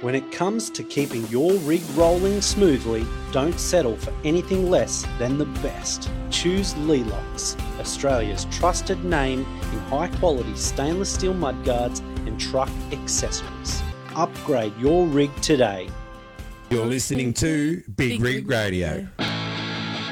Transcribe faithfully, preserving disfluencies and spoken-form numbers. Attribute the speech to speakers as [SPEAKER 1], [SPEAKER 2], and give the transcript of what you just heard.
[SPEAKER 1] When it comes to keeping your rig rolling smoothly, don't settle for anything less than the best. Choose Leelocks, Australia's trusted name in high-quality stainless steel mudguards and truck accessories. Upgrade your rig today.
[SPEAKER 2] You're listening to Big, Big Rig Radio.